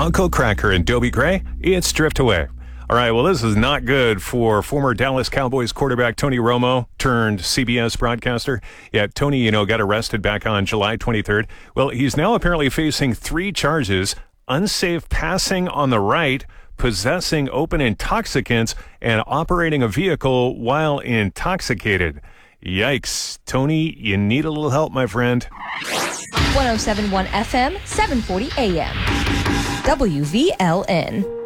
Uncle Cracker and Dobie Gray, it's Drift Away. All right, well, this is not good for former Dallas Cowboys quarterback Tony Romo turned CBS broadcaster. Yeah, Tony, got arrested back on July 23rd. Well, he's now apparently facing 3 charges: unsafe passing on the right, possessing open intoxicants, and operating a vehicle while intoxicated. Yikes. Tony, you need a little help, my friend. 107.1 FM, 740 AM. WVLN.